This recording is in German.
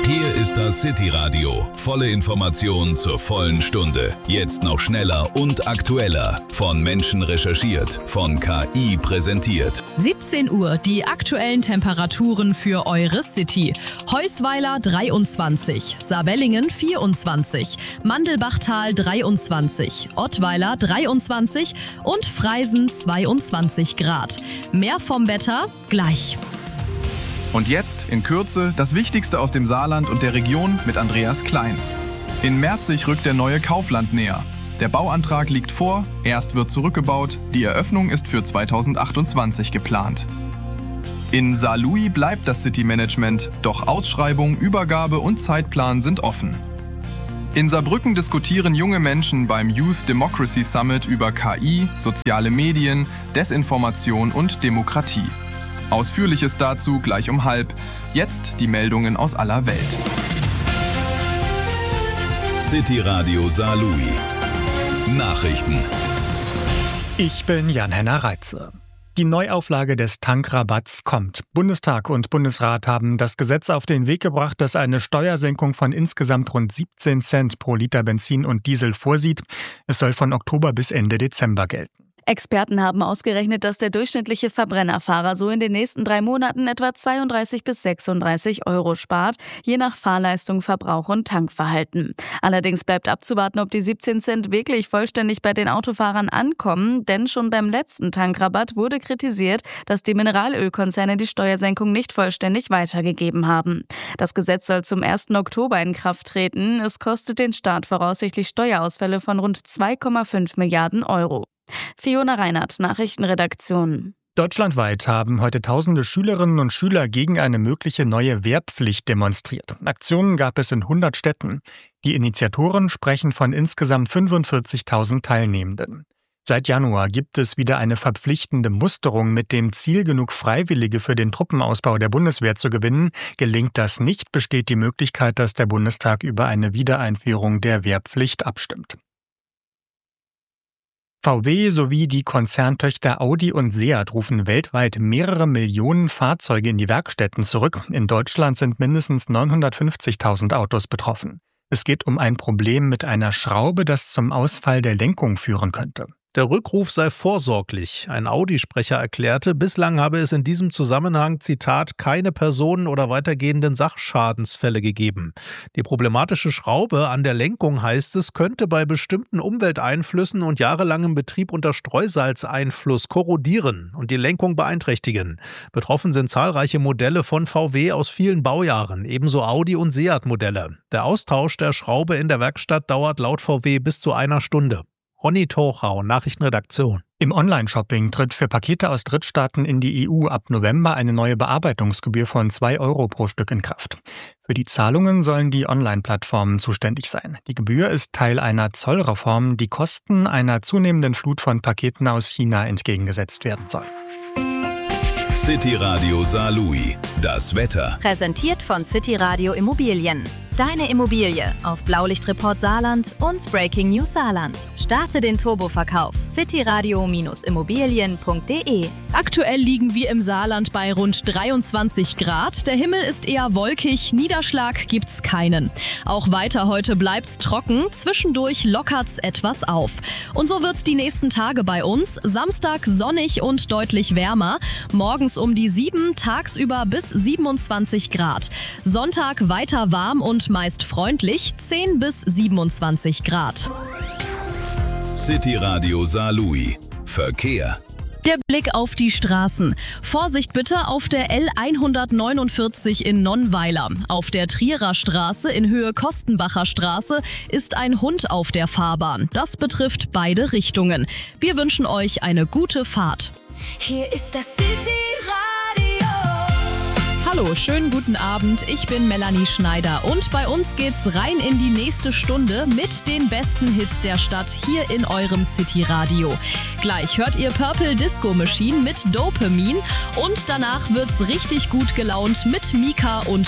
Hier ist das City-Radio. Volle Information zur vollen Stunde. Jetzt noch schneller und aktueller. Von Menschen recherchiert, von KI präsentiert. 17 Uhr, die aktuellen Temperaturen für eure City. Heusweiler 23, Sabellingen 24, Mandelbachtal 23, Ottweiler 23 und Freisen 22 Grad. Mehr vom Wetter gleich. Und jetzt in Kürze das Wichtigste aus dem Saarland und der Region mit Andreas Klein. In Merzig rückt der neue Kaufland näher. Der Bauantrag liegt vor, erst wird zurückgebaut, die Eröffnung ist für 2028 geplant. In Saarlouis bleibt das City-Management, doch Ausschreibung, Übergabe und Zeitplan sind offen. In Saarbrücken diskutieren junge Menschen beim Youth Democracy Summit über KI, soziale Medien, Desinformation und Demokratie. Ausführliches dazu gleich um 12:30. Jetzt die Meldungen aus aller Welt. City-Radio Saarlouis. Nachrichten. Ich bin Jan-Henner Reitze. Die Neuauflage des Tankrabatts kommt. Bundestag und Bundesrat haben das Gesetz auf den Weg gebracht, das eine Steuersenkung von insgesamt rund 17 Cent pro Liter Benzin und Diesel vorsieht. Es soll von Oktober bis Ende Dezember gelten. Experten haben ausgerechnet, dass der durchschnittliche Verbrennerfahrer so in den nächsten 3 Monaten etwa 32 bis 36 Euro spart, je nach Fahrleistung, Verbrauch und Tankverhalten. Allerdings bleibt abzuwarten, ob die 17 Cent wirklich vollständig bei den Autofahrern ankommen, denn schon beim letzten Tankrabatt wurde kritisiert, dass die Mineralölkonzerne die Steuersenkung nicht vollständig weitergegeben haben. Das Gesetz soll zum 1. Oktober in Kraft treten. Es kostet den Staat voraussichtlich Steuerausfälle von rund 2,5 Milliarden Euro. Fiona Reinhardt, Nachrichtenredaktion. Deutschlandweit haben heute tausende Schülerinnen und Schüler gegen eine mögliche neue Wehrpflicht demonstriert. Aktionen gab es in 100 Städten. Die Initiatoren sprechen von insgesamt 45.000 Teilnehmenden. Seit Januar gibt es wieder eine verpflichtende Musterung mit dem Ziel, genug Freiwillige für den Truppenausbau der Bundeswehr zu gewinnen. Gelingt das nicht, besteht die Möglichkeit, dass der Bundestag über eine Wiedereinführung der Wehrpflicht abstimmt. VW sowie die Konzerntöchter Audi und Seat rufen weltweit mehrere Millionen Fahrzeuge in die Werkstätten zurück. In Deutschland sind mindestens 950.000 Autos betroffen. Es geht um ein Problem mit einer Schraube, das zum Ausfall der Lenkung führen könnte. Der Rückruf sei vorsorglich. Ein Audi-Sprecher erklärte, bislang habe es in diesem Zusammenhang, Zitat, keine Personen- oder weitergehenden Sachschadensfälle gegeben. Die problematische Schraube an der Lenkung, heißt es, könnte bei bestimmten Umwelteinflüssen und jahrelangem Betrieb unter Streusalzeinfluss korrodieren und die Lenkung beeinträchtigen. Betroffen sind zahlreiche Modelle von VW aus vielen Baujahren, ebenso Audi- und Seat-Modelle. Der Austausch der Schraube in der Werkstatt dauert laut VW bis zu 1 Stunde. Ronny Tochau, Nachrichtenredaktion. Im Online-Shopping tritt für Pakete aus Drittstaaten in die EU ab November eine neue Bearbeitungsgebühr von 2 Euro pro Stück in Kraft. Für die Zahlungen sollen die Online-Plattformen zuständig sein. Die Gebühr ist Teil einer Zollreform, die Kosten einer zunehmenden Flut von Paketen aus China entgegengesetzt werden soll. City-Radio Saarlouis. Das Wetter. Präsentiert von City-Radio Immobilien. Deine Immobilie auf Blaulichtreport Saarland und Breaking News Saarland. Starte den Turboverkauf. cityradio-immobilien.de. Aktuell liegen wir im Saarland bei rund 23 Grad. Der Himmel ist eher wolkig, Niederschlag gibt's keinen. Auch weiter heute bleibt's trocken, zwischendurch lockert's etwas auf. Und so wird's die nächsten Tage bei uns. Samstag sonnig und deutlich wärmer. Morgens um die 7, tagsüber bis 27 Grad. Sonntag weiter warm und meist freundlich, 10 bis 27 Grad. City-Radio Saarlouis. Verkehr. Der Blick auf die Straßen. Vorsicht bitte auf der L149 in Nonnweiler. Auf der Trierer Straße in Höhe Kostenbacher Straße ist ein Hund auf der Fahrbahn. Das betrifft beide Richtungen. Wir wünschen euch eine gute Fahrt. Hier ist das City-Radio. Hallo, schönen guten Abend. Ich bin Melanie Schneider und bei uns geht's rein in die nächste Stunde mit den besten Hits der Stadt hier in eurem City-Radio. Gleich hört ihr Purple Disco Machine mit Dopamine und danach wird's richtig gut gelaunt mit Mika und